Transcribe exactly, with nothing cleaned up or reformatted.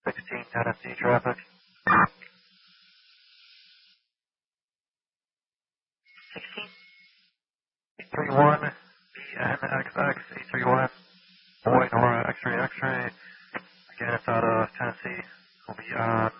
sixteen Tennessee traffic. sixteen. eight three one B N X X eight three one. Boy, Nora, X-ray, X-ray. Again, it's out of Tennessee. We'll be on